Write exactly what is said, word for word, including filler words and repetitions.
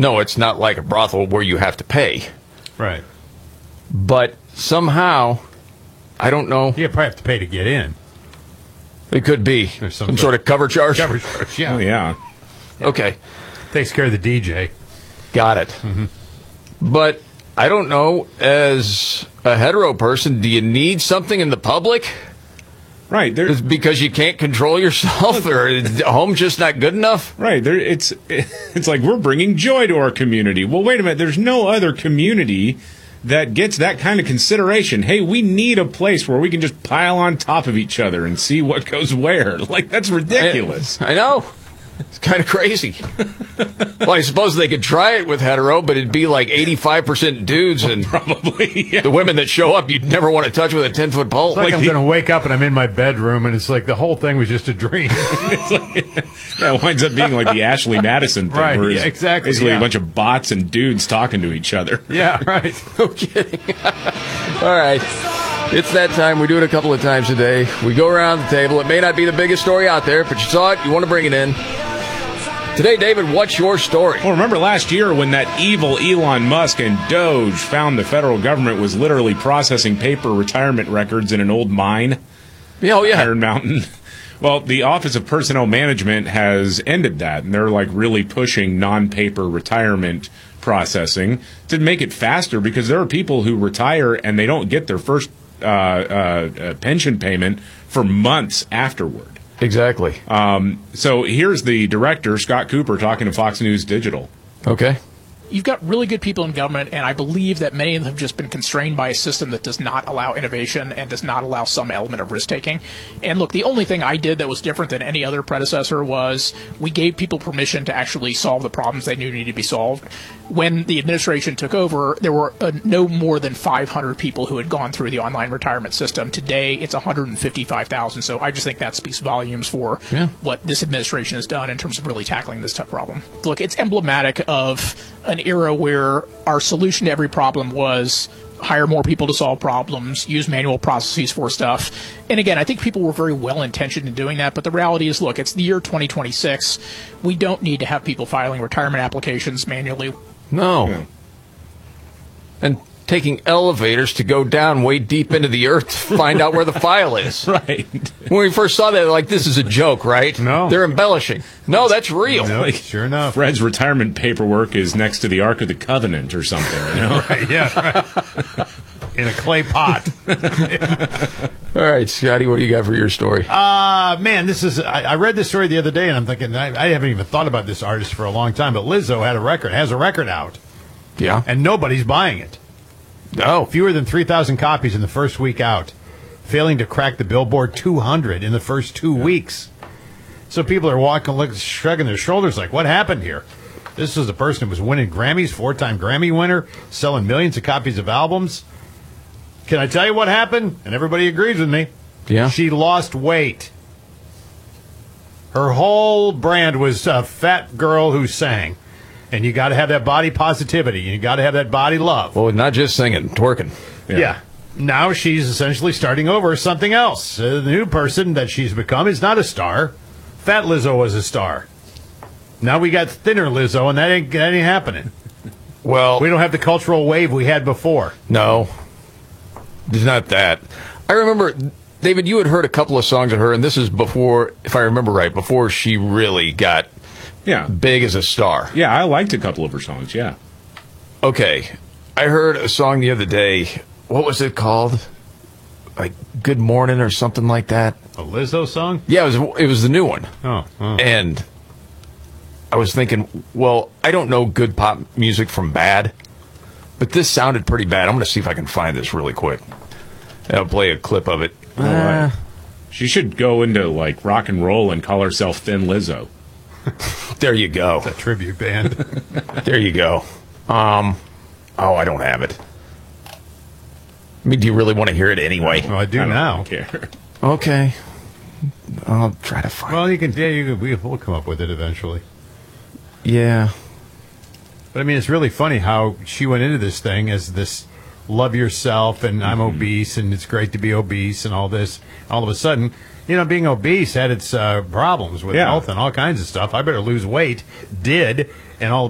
No, it's not like a brothel where you have to pay. Right. But somehow, I don't know. You probably have to pay to get in. It could be There's some, some sort of cover charge. Cover charge, yeah. Oh, yeah. Okay. Takes care of the D J. Got it. Mm-hmm. But I don't know, as a hetero person, do you need something in the public? Right. There, Is it because you can't control yourself, or is home's just not good enough? right. There, it's it's like we're bringing joy to our community. Well, wait a minute. There's no other community that gets that kind of consideration. Hey, we need a place where we can just pile on top of each other and see what goes where. Like, that's ridiculous. I, I know. It's kind of crazy. Well, I suppose they could try it with hetero, but it'd be like eighty-five percent dudes, and Probably. Yeah. the women that show up you'd never want to touch with a ten-foot pole. It's like, Like I'm the- going to wake up and I'm in my bedroom, and it's like the whole thing was just a dream. It's like, yeah, it winds up being like the Ashley Madison thing. Right, where yeah, it's exactly, Basically yeah. a bunch of bots and dudes talking to each other. Yeah, right. No kidding. All right. It's that time. We do it a couple of times a day. We go around the table. It may not be the biggest story out there, but you saw it. You want to bring it in. Today, David, what's your story? Well, remember last year when that evil Elon Musk and Doge found the federal government was literally processing paper retirement records in an old mine? Yeah, oh, yeah. Iron Mountain. Well, the Office of Personnel Management has ended that, and they're like really pushing non-paper retirement processing to make it faster, because there are people who retire and they don't get their first uh, uh, uh, pension payment for months afterward. Exactly. Um, so here's the director, Scott Cooper, talking to Fox News Digital. Okay. You've got really good people in government, and I believe that many of them have just been constrained by a system that does not allow innovation and does not allow some element of risk-taking. And look, the only thing I did that was different than any other predecessor was we gave people permission to actually solve the problems they knew needed to be solved. When the administration took over, there were uh, no more than five hundred people who had gone through the online retirement system. Today, it's one hundred fifty-five thousand. So I just think that speaks volumes for Yeah. what this administration has done in terms of really tackling this tough problem. Look, it's emblematic of an era where our solution to every problem was hire more people to solve problems, use manual processes for stuff. And again, I think people were very well intentioned in doing that, but the reality is, look, it's the year twenty twenty-six. We don't need to have people filing retirement applications manually. No. Yeah. And taking elevators to go down way deep into the earth to find out where the file is. Right. When we first saw that, like, this is a joke, right? No. They're embellishing. No, that's real. No, Like, sure enough. Fred's retirement paperwork is next to the Ark of the Covenant or something, you know? Right, yeah, right. In a clay pot. All right, Scotty, what do you got for your story? Uh, man, this is, I, I read this story the other day, and I'm thinking, I, I haven't even thought about this artist for a long time, but Lizzo had a record, has a record out, Yeah. and nobody's buying it. No. Fewer than three thousand copies in the first week out, failing to crack the Billboard two hundred in the first two weeks. So people are walking, look, shrugging their shoulders like, what happened here? This was a person who was winning Grammys, four-time Grammy winner, selling millions of copies of albums. Can I tell you what happened? And everybody agrees with me. Yeah. She lost weight. Her whole brand was a fat girl who sang. And you got to have that body positivity. You got to have that body love. Well, not just singing, twerking. Yeah. Now she's essentially starting over something else. Uh, the new person that she's become is not a star. Fat Lizzo was a star. Now we got thinner Lizzo, and that ain't, that ain't happening. Well, We don't have the cultural wave we had before. no. It's not that. I remember, David, you had heard a couple of songs of her, and this is before, if I remember right, before she really got Yeah. big as a star. Yeah, I liked a couple of her songs, yeah. Okay. I heard a song the other day. What was it called? Like Good Morning or something like that. A Lizzo song? Yeah, it was it was the new one. Oh, oh. And I was thinking, well, I don't know good pop music from bad, but this sounded pretty bad. I'm going to see if I can find this really quick. And I'll play a clip of it. All right. She should go into, like, rock and roll and call herself Thin Lizzo. There you go. A tribute band. There you go. Um, oh, I don't have it. I mean, do you really want to hear it anyway? Well, I do I don't now. care. Okay. I'll try to find Well, you can, yeah, you can, we- we'll come up with it eventually. Yeah. But I mean, it's really funny how she went into this thing as this love yourself and I'm obese and it's great to be obese and all this. All of a sudden, you know, being obese had its uh, problems with Yeah. health and all kinds of stuff. I better lose weight. Did. And all